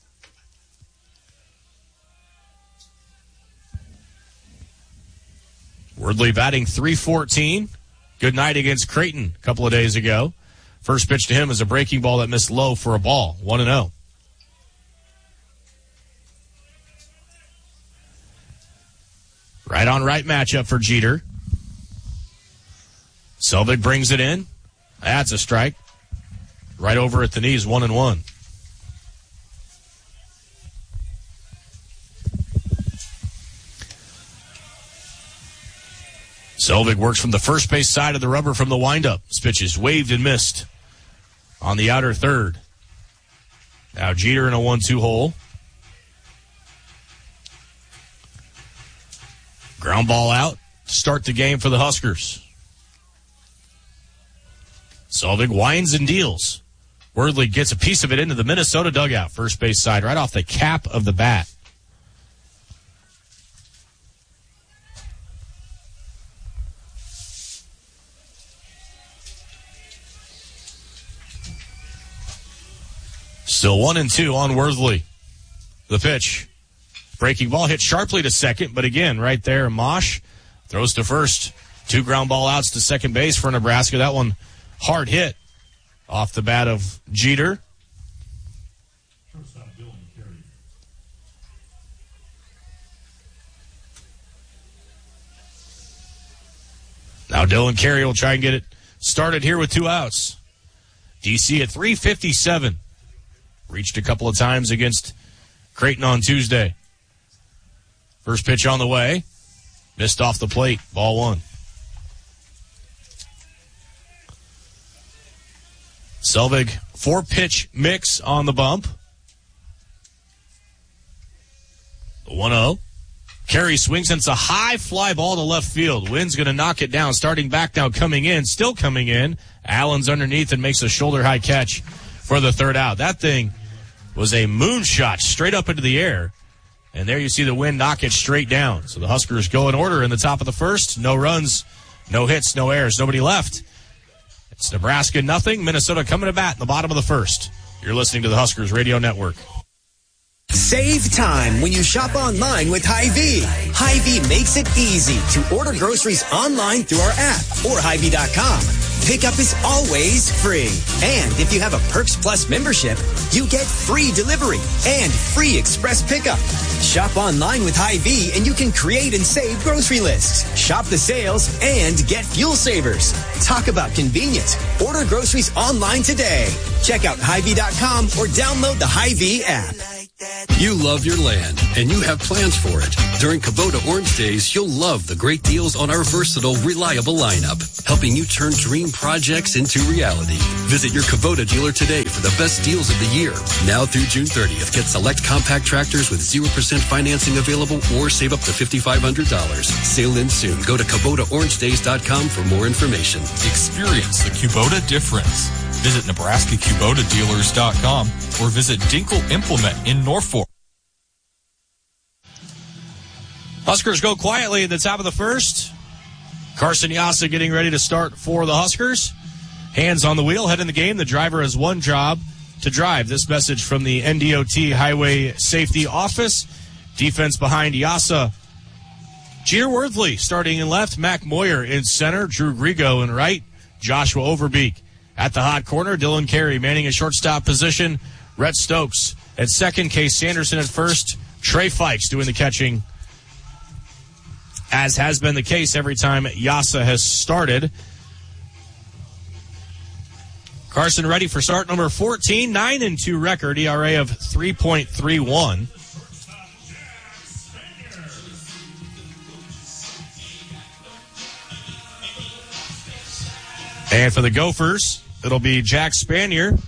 Worthley batting three fourteen. Good night against Creighton a couple of days ago. First pitch to him is a breaking ball that missed low for a ball. one and oh. Right on right matchup for Jeter. Selvig brings it in. That's a strike. Right over at the knees, one and one. Selvig works from the first base side of the rubber from the windup. This pitch is waved and missed on the outer third. Now Jeter in a one two hole. Ground ball out. Start the game for the Huskers. Selvig winds and deals. Worthley gets a piece of it into the Minnesota dugout. First base side, right off the cap of the bat. Still one and two on Worthley. The pitch. Breaking ball hit sharply to second, but again, right there, Mosh throws to first. Two ground ball outs to second base for Nebraska. That one hard hit off the bat of Jeter. Now Dylan Carey will try and get it started here with two outs. D C at three fifty-seven. Reached a couple of times against Creighton on Tuesday. First pitch on the way. Missed off the plate. Ball one. Selvig, four-pitch mix on the bump. one oh. Carey swings, and it's a high fly ball to left field. Wynn's going to knock it down. Starting back now, coming in, still coming in. Allen's underneath and makes a shoulder-high catch for the third out. That thing was a moonshot straight up into the air. And there you see the Wynn knock it straight down. So the Huskers go in order in the top of the first. No runs, no hits, no errors, nobody left. It's Nebraska nothing, Minnesota coming to bat in the bottom of the first. You're listening to the Huskers Radio Network. Save time when you shop online with Hy-Vee. Hy-Vee makes it easy to order groceries online through our app or Hy Vee dot com. Pickup is always free. And if you have a Perks Plus membership, you get free delivery and free express pickup. Shop online with Hy-Vee and you can create and save grocery lists. Shop the sales and get fuel savers. Talk about convenience. Order groceries online today. Check out Hy Vee dot com or download the Hy-Vee app. You love your land, and you have plans for it. During Kubota Orange Days, you'll love the great deals on our versatile, reliable lineup, helping you turn dream projects into reality. Visit your Kubota dealer today for the best deals of the year. Now through June thirtieth, get select compact tractors with zero percent financing available or save up to five thousand five hundred dollars. Sale ends soon. Go to Kubota Orange Days dot com for more information. Experience the Kubota difference. Visit Nebraska Kubota Dealers dot com or visit Dinkle Implement in Norfolk. Huskers go quietly at the top of the first. Carson Yassa getting ready to start for the Huskers. Hands on the wheel, head in the game. The driver has one job to drive. This message from the N D O T Highway Safety Office. Defense behind Yassa. Jeter Worthley starting in left. Mac Moyer in center. Drew Grigo in right. Joshua Overbeek at the hot corner. Dylan Carey manning a shortstop position. Rhett Stokes at second. Case Sanderson at first. Trey Fikes doing the catching, as has been the case every time Yassa has started. Carson ready for start number fourteen. nine and two record. E R A of three point three one. And for the Gophers, it'll be Jack Spanier.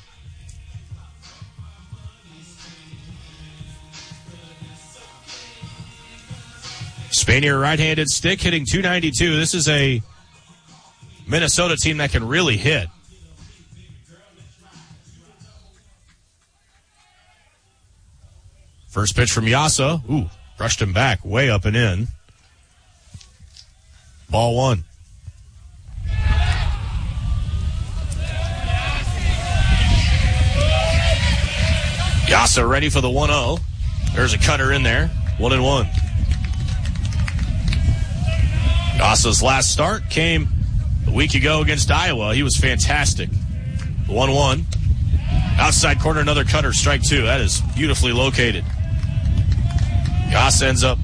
Spanier, right-handed stick, hitting two ninety-two. This is a Minnesota team that can really hit. First pitch from Yassa. Ooh, brushed him back, way up and in. Ball one. Yassa ready for the one oh. There's a cutter in there. One and one. Yassa's last start came a week ago against Iowa. He was fantastic. one one. Outside corner, another cutter, strike two. That is beautifully located. Yassa ends up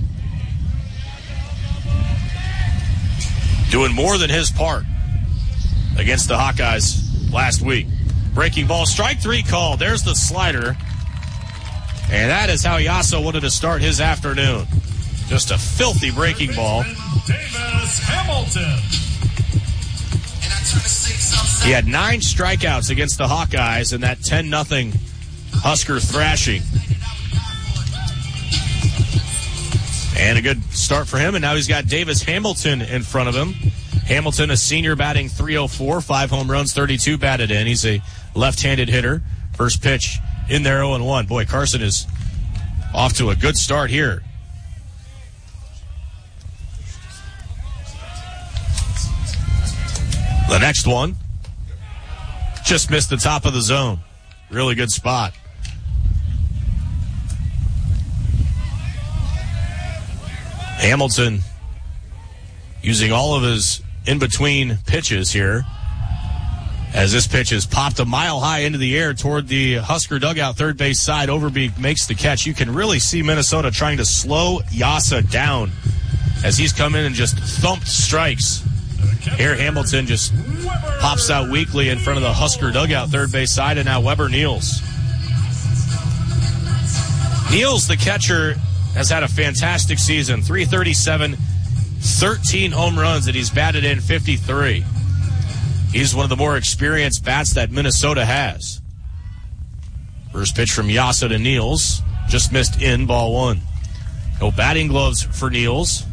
doing more than his part against the Hawkeyes last week. Breaking ball, strike three called. There's the slider. And that is how Yassa wanted to start his afternoon. Just a filthy breaking ball. Davis Hamilton. He had nine strikeouts against the Hawkeyes in that ten nothing Husker thrashing. And a good start for him, and now he's got Davis Hamilton in front of him. Hamilton, a senior, batting three oh four, five home runs, thirty-two batted in. He's a left-handed hitter. First pitch in there, oh and one. Boy, Carson is off to a good start here. The next one just missed the top of the zone. Really good spot. Hamilton using all of his in-between pitches here, as this pitch is popped a mile high into the air toward the Husker dugout third base side. Overbeek makes the catch. You can really see Minnesota trying to slow Yassa down as he's come in and just thumped strikes. Here Hamilton just pops out weakly in front of the Husker dugout third base side, and now Weber kneels. Niels, the catcher, has had a fantastic season. three thirty-seven, thirteen home runs, and he's batted in fifty-three. He's one of the more experienced bats that Minnesota has. First pitch from Yasa to Niels. Just missed in, ball one. No batting gloves for Niels.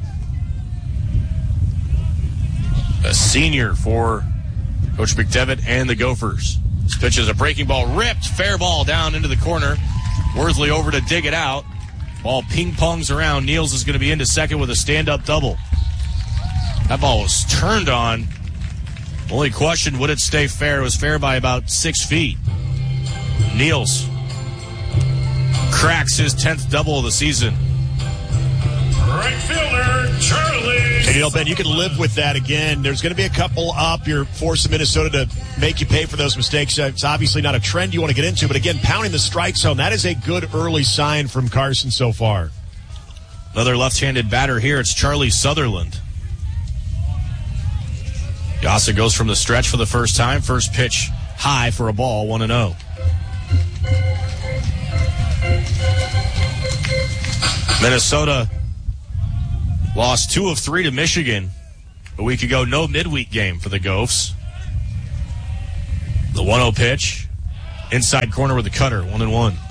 A senior for Coach McDevitt and the Gophers. This pitch is a breaking ball, ripped, fair ball down into the corner. Worthley over to dig it out. Ball ping-pongs around. Niels is going to be into second with a stand-up double. That ball was turned on. Only question, would it stay fair? It was fair by about six feet. Niels cracks his tenth double of the season. Right fielder, Charlie. And you know, Ben, you can live with that again. There's going to be a couple up. You're forcing Minnesota to make you pay for those mistakes. It's obviously not a trend you want to get into, but again, pounding the strike zone, that is a good early sign from Carson so far. Another left-handed batter here. It's Charlie Sutherland. Yasa goes from the stretch for the first time. First pitch high for a ball, one and oh. Minnesota lost two of three to Michigan a week ago. No midweek game for the Gophs. The one oh pitch. Inside corner with the cutter, one and one.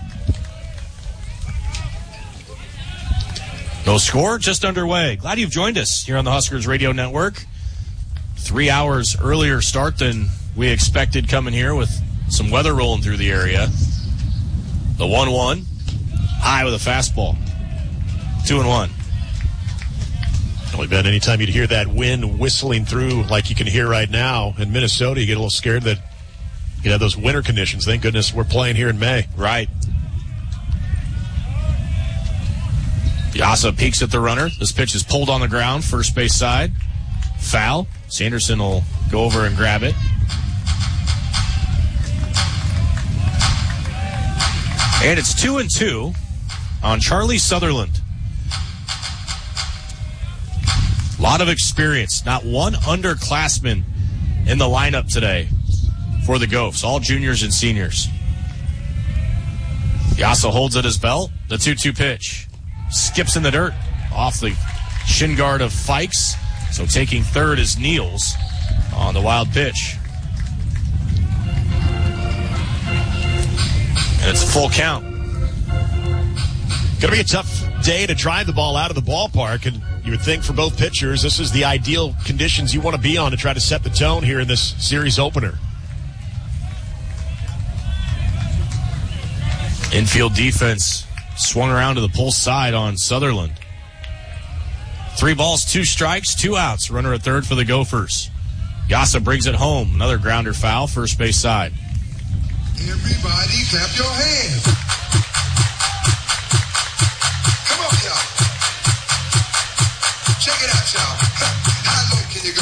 No score, just underway. Glad you've joined us here on the Huskers Radio Network. Three hours earlier start than we expected coming here with some weather rolling through the area. The one one. High with a fastball. Two and one. Only Ben, anytime you'd hear that wind whistling through like you can hear right now in Minnesota, you get a little scared that you have those winter conditions. Thank goodness we're playing here in May. Right. Yasa peeks at the runner. This pitch is pulled on the ground, first base side. Foul. Sanderson will go over and grab it. And it's two and two on Charlie Sutherland. A lot of experience. Not one underclassman in the lineup today for the Gophs. All juniors and seniors. Yasa holds at his belt. The two two pitch. Skips in the dirt off the shin guard of Fikes. So taking third is Niels on the wild pitch. And it's a full count. Going to be a tough day to drive the ball out of the ballpark, and you would think for both pitchers this is the ideal conditions you want to be on to try to set the tone here in this series opener. Infield defense swung around to the pull side on Sutherland. Three balls, two strikes, two outs. Runner at third for the Gophers. Yasa brings it home. Another grounder foul, first base side. Everybody clap your hands. Come on, y'all. Check it out, y'all. How low can you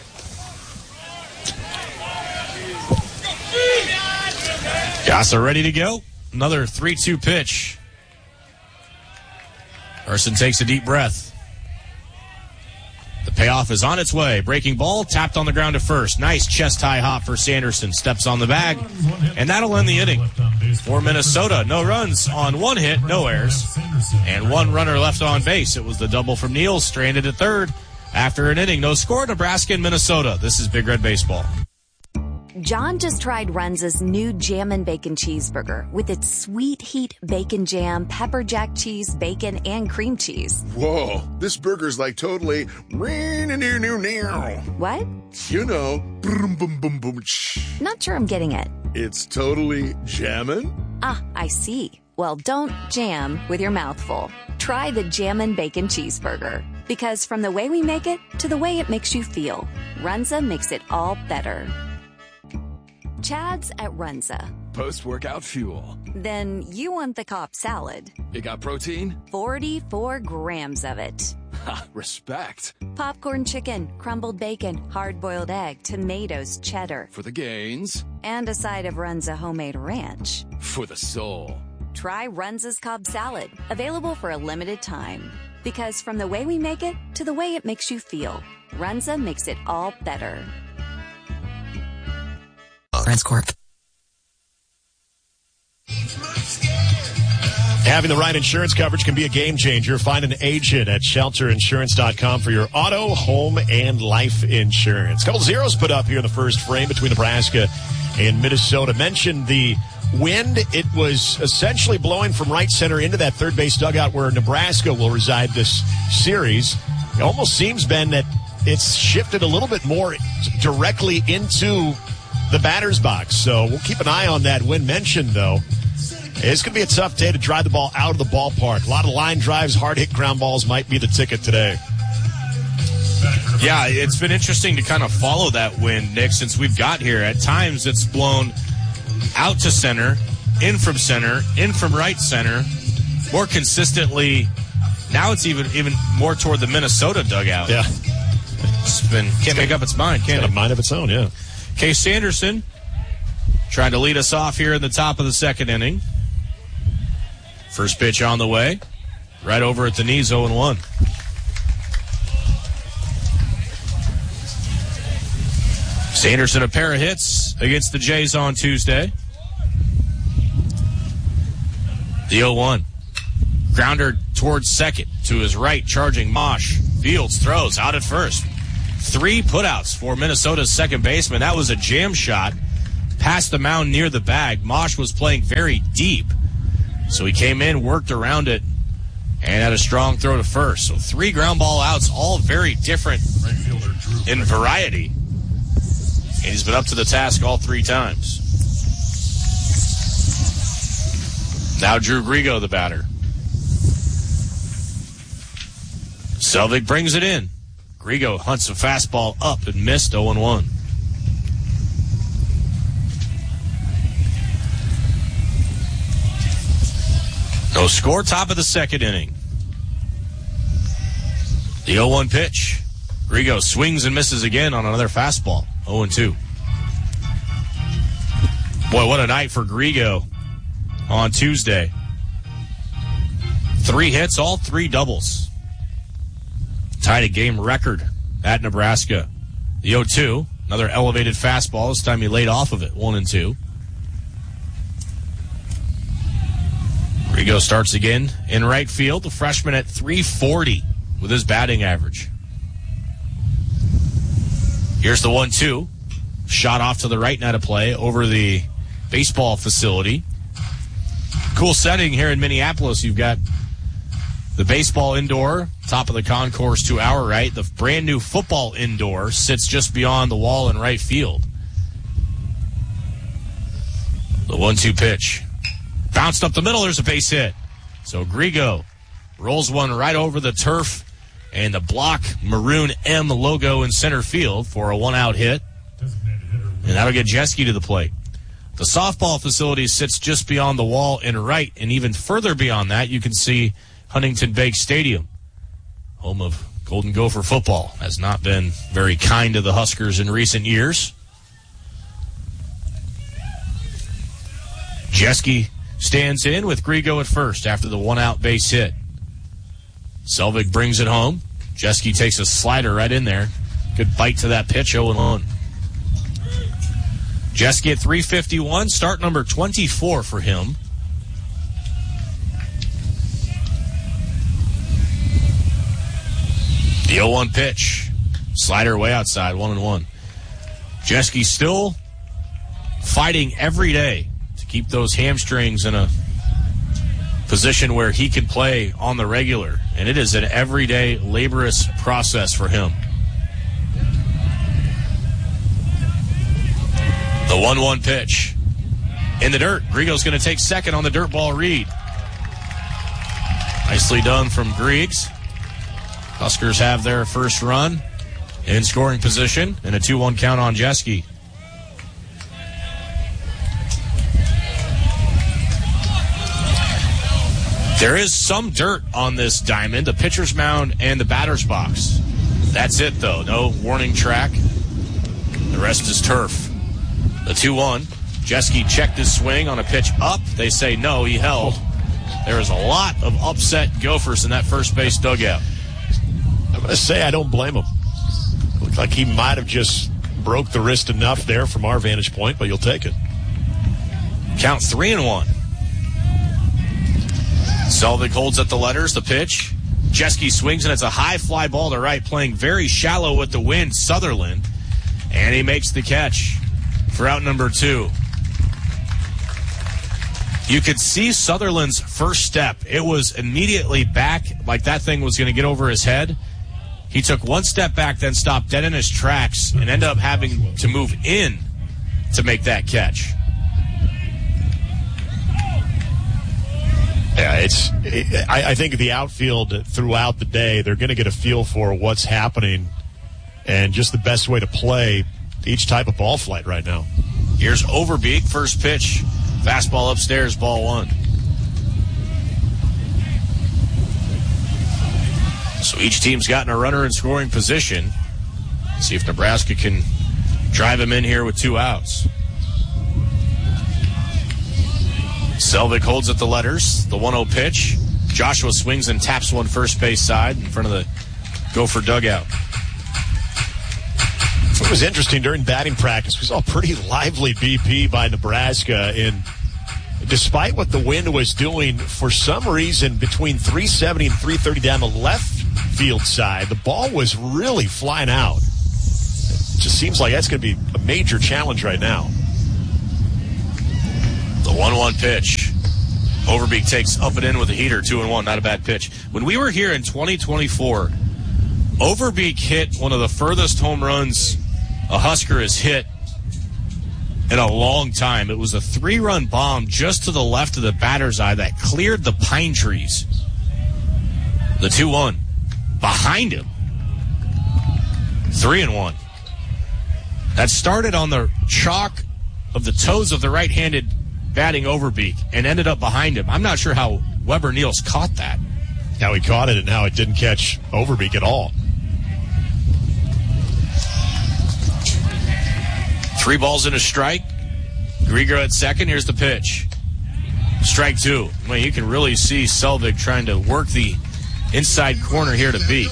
go? Yasa ready to go. Another three two pitch. Carson takes a deep breath. The payoff is on its way. Breaking ball, tapped on the ground to first. Nice chest-high hop for Sanderson. Steps on the bag, and that'll end the inning. For Minnesota, no runs on one hit, no errors, and one runner left on base. It was the double from Niels, stranded at third. After an inning, no score, Nebraska and Minnesota. This is Big Red Baseball. John just tried Runza's new Jammin' Bacon Cheeseburger with its sweet heat bacon jam, pepper jack cheese, bacon, and cream cheese. Whoa, this burger's like totally... What? You know, boom, boom, boom, boom. Not sure I'm getting it. It's totally jammin'? Ah, I see. Well, don't jam with your mouth full. Try the Jammin' Bacon Cheeseburger. Because from the way we make it to the way it makes you feel, Runza makes it all better. Chad's at Runza. Post-workout fuel. Then you want the Cobb salad. It got protein? forty-four grams of it. Ha, respect. Popcorn chicken, crumbled bacon, hard-boiled egg, tomatoes, cheddar. For the gains. And a side of Runza homemade ranch. For the soul. Try Runza's Cobb salad. Available for a limited time. Because from the way we make it to the way it makes you feel, Runza makes it all better. Transcorp. Yeah, Having the right insurance coverage can be a game changer. Find an agent at shelter insurance dot com for your auto, home, and life insurance. A couple zeros put up here in the first frame between Nebraska and Minnesota. Mentioned the wind. It was essentially blowing from right center into that third base dugout where Nebraska will reside this series. It almost seems, Ben, that it's shifted a little bit more directly into the batter's box. So we'll keep an eye on that wind mentioned, though. It's going to be a tough day to drive the ball out of the ballpark. A lot of line drives, hard-hit ground balls might be the ticket today. Yeah, it's been interesting to kind of follow that wind, Nick, since we've got here. At times it's blown out to center, in from center, in from right center, more consistently. Now it's even even more toward the Minnesota dugout. Yeah. It's been, can't make up its mind, can it? Got a mind of its own, yeah. Case Sanderson trying to lead us off here in the top of the second inning. First pitch on the way. Right over at the knees, oh and one. Sanderson, a pair of hits against the Jays on Tuesday. The oh one. Grounder towards second. To his right, charging Mosh. Fields throws out at first. Three putouts for Minnesota's second baseman. That was a jam shot past the mound near the bag. Mosh was playing very deep. So he came in, worked around it, and had a strong throw to first. So three ground ball outs, all very different in variety. And he's been up to the task all three times. Now Drew Grigo, the batter. Selvig brings it in. Grigo hunts a fastball up and missed, oh and one. No score, top of the second inning. The oh one pitch. Grigo swings and misses again on another fastball. oh and two. Boy, what a night for Grigo on Tuesday. Three hits, all three doubles. Tied a game record at Nebraska. The oh two, another elevated fastball. This time he laid off of it, one and two. Grigo starts again in right field. The freshman at three forty with his batting average. Here's the one two. Shot off to the right net of play over the baseball facility. Cool setting here in Minneapolis. You've got the baseball indoor, top of the concourse to our right. The brand new football indoor sits just beyond the wall in right field. The one two pitch. Bounced up the middle, there's a base hit. So Grigo rolls one right over the turf and the block maroon M logo in center field for a one-out hit. And that'll get Jeske to the plate. The softball facility sits just beyond the wall in right, and even further beyond that, you can see Huntington Bank Stadium, home of Golden Gopher football. Has not been very kind to the Huskers in recent years. Jeske stands in with Grigo at first after the one-out base hit. Selvig brings it home. Jeske takes a slider right in there. Good bite to that pitch, oh and one. Jeske at three fifty-one, start number twenty-four for him. The oh one pitch. Slider way outside, one and one. Jeske still fighting every day to keep those hamstrings in a position where he can play on the regular. And it is an everyday laborious process for him. The one one pitch. In the dirt. Grigo's going to take second on the dirt ball read. Nicely done from Griggs. Huskers have their first run in scoring position and a two one count on Jeske. There is some dirt on this diamond, the pitcher's mound and the batter's box. That's it, though. No warning track. The rest is turf. The two one. Jeske checked his swing on a pitch up. They say no, he held. There is a lot of upset Gophers in that first base dugout. I'm going to say I don't blame him. Looked like he might have just broke the wrist enough there from our vantage point, but you'll take it. Count three and one. Selvig holds at the letters, the pitch. Jeske swings, and it's a high fly ball to right, playing very shallow with the wind, Sutherland. And he makes the catch for out number two. You could see Sutherland's first step. It was immediately back, like that thing was going to get over his head. He took one step back, then stopped dead in his tracks, and ended up having to move in to make that catch. Yeah, it's. It, I, I think the outfield throughout the day, they're going to get a feel for what's happening and just the best way to play each type of ball flight right now. Here's Overbeek, first pitch. Fastball upstairs, ball one. So each team's gotten a runner in scoring position. See if Nebraska can drive him in here with two outs. Selvig holds at the letters. The one oh pitch. Joshua swings and taps one first base side in front of the Gopher dugout. It was interesting during batting practice. We saw a pretty lively B P by Nebraska. And despite what the wind was doing, for some reason, between three seventy and three thirty down the left field side, the ball was really flying out. It just seems like that's going to be a major challenge right now. The one one pitch. Overbeek takes up and in with a heater, two and one, not a bad pitch. When we were here in twenty twenty-four, Overbeek hit one of the furthest home runs a Husker has hit in a long time. It was a three-run bomb just to the left of the batter's eye that cleared the pine trees. The two one. Behind him. Three and one. That started on the chalk of the toes of the right-handed batting Overbeek and ended up behind him. I'm not sure how Weber Niels caught that. How he caught it and how it didn't catch Overbeek at all. Three balls and a strike. Grieger at second. Here's the pitch. Strike two. I mean, you can really see Selvig trying to work the inside corner here to Beek.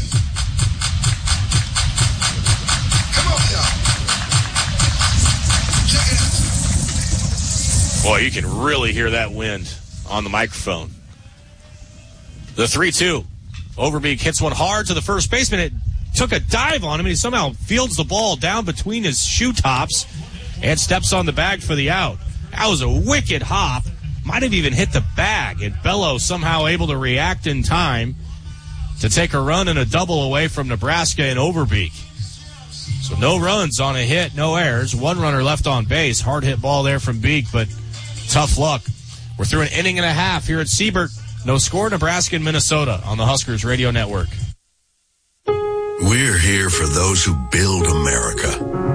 Boy, you can really hear that wind on the microphone. The three two. Overbeek hits one hard to the first baseman. It took a dive on him, and he somehow fields the ball down between his shoe tops and steps on the bag for the out. That was a wicked hop. Might have even hit the bag, and Bello somehow able to react in time to take a run and a double away from Nebraska and Overbeek. So no runs on a hit, no errors. One runner left on base. Hard hit ball there from Beek, but tough luck. We're through an inning and a half here at Siebert. No score, Nebraska and Minnesota on the Huskers Radio Network. We're here for those who build America.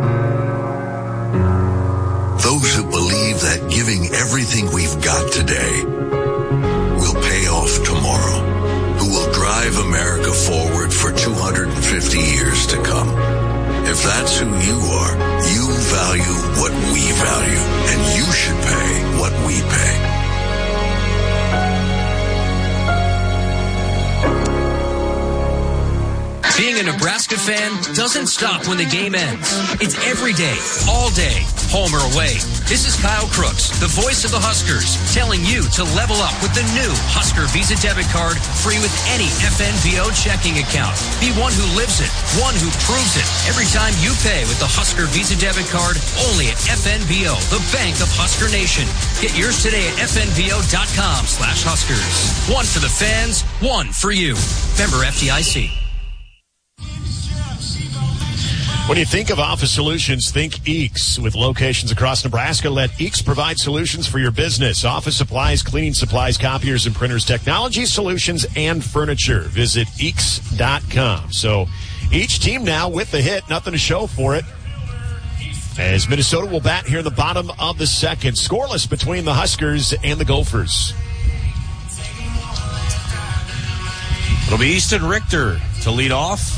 Those who believe that giving everything we've got today will pay off tomorrow. Who will drive America forward for two hundred fifty years to come. If that's who you are, you value what we value, and you should pay what we pay. Being a Nebraska fan doesn't stop when the game ends. It's every day, all day, home or away. This is Kyle Crooks, the voice of the Huskers, telling you to level up with the new Husker Visa debit card, free with any F N B O checking account. Be one who lives it, one who proves it. Every time you pay with the Husker Visa debit card, only at F N B O, the bank of Husker Nation. Get yours today at fnbo.com slash Huskers. One for the fans, one for you. Member F D I C. When you think of Office Solutions, think Eeks. With locations across Nebraska, let Eeks provide solutions for your business. Office supplies, cleaning supplies, copiers and printers, technology solutions, and furniture. Visit eeks dot com. So each team now with the hit, nothing to show for it. As Minnesota will bat here in the bottom of the second. Scoreless between the Huskers and the Gophers. It'll be Easton Richter to lead off.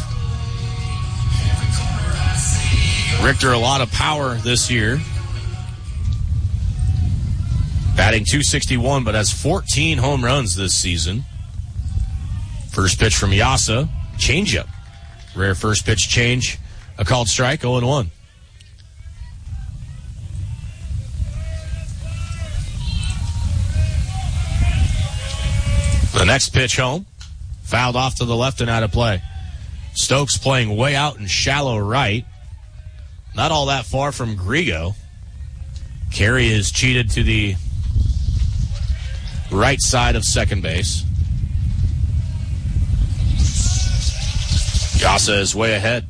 Richter, a lot of power this year. Batting two sixty-one, but has fourteen home runs this season. First pitch from Yasa. Changeup. Rare first pitch change. A called strike, oh and one. The next pitch home. Fouled off to the left and out of play. Stokes playing way out in shallow right. Not all that far from Grigo. Carey is cheated to the right side of second base. Yasa is way ahead.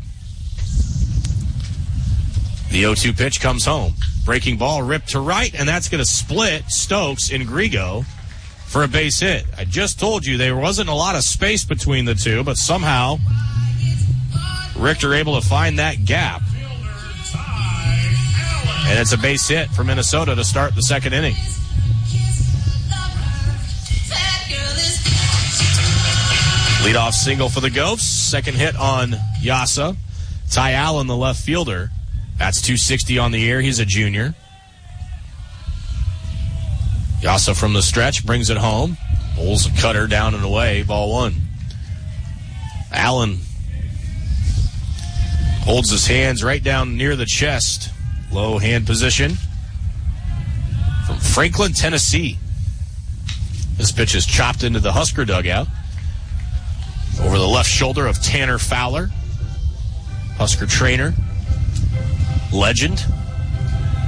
The oh two pitch comes home. Breaking ball ripped to right, and that's going to split Stokes and Grigo for a base hit. I just told you there wasn't a lot of space between the two, but somehow Richter able to find that gap. And it's a base hit for Minnesota to start the second inning. Leadoff single for the Gophs. Second hit on Yasa. Ty Allen, the left fielder. That's two sixty on the year. He's a junior. Yasa from the stretch brings it home. Bowls a cutter down and away. Ball one. Allen holds his hands right down near the chest. Low hand position. From Franklin, Tennessee. This pitch is chopped into the Husker dugout. Over the left shoulder of Tanner Fowler. Husker trainer. Legend.